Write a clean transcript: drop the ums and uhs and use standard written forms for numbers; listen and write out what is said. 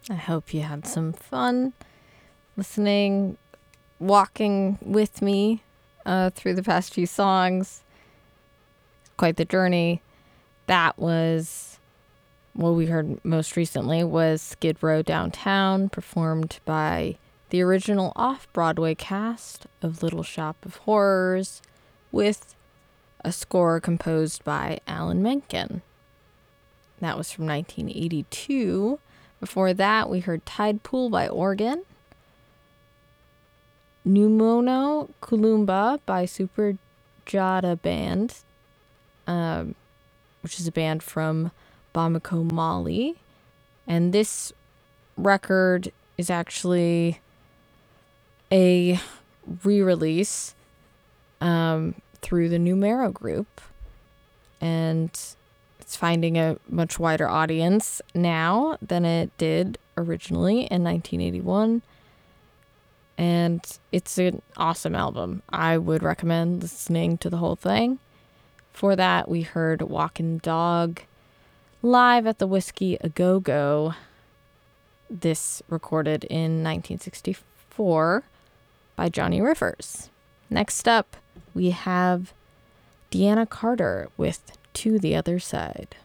I hope you had some fun listening, walking with me through the past few songs. Quite the journey. That was what we heard most recently was Skid Row Downtown, performed by the original off-Broadway cast of Little Shop of Horrors, with a score composed by Alan Menken. That was from 1982. Before that, we heard Tide Pool by Organ, Numono Kulumba by Super Jada Band, which is a band from Bamako, Mali. And this record is actually a re-release through the Numero Group. And it's finding a much wider audience now than it did originally in 1981. And it's an awesome album. I would recommend listening to the whole thing. For that, we heard Walkin' Dog live at the Whiskey A Go-Go. This recorded in 1964 by Johnny Rivers. Next up, we have Deanna Carter with To the Other Side.